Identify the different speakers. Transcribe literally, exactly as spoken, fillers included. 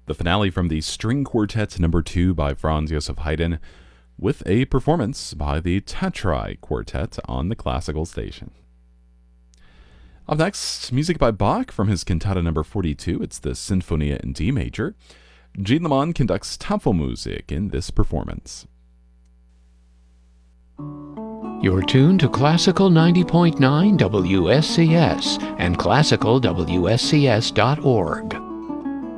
Speaker 1: The finale from the String Quartet Number two by Franz Joseph Haydn, with a performance by the Tetrai Quartet on the classical station. Up next, music by Bach from his Cantata Number forty-two. It's the Sinfonia in D major. Gene Lamont conducts Tafelmusik in this performance.
Speaker 2: You're tuned to Classical ninety point nine W S C S and classical W S C S dot org.